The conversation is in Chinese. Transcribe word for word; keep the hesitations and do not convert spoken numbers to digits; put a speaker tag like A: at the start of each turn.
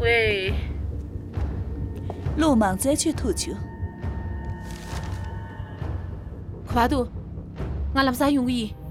A: 喂，
B: 鲁莽再去吐酒。
A: 快度，我làm sao用意？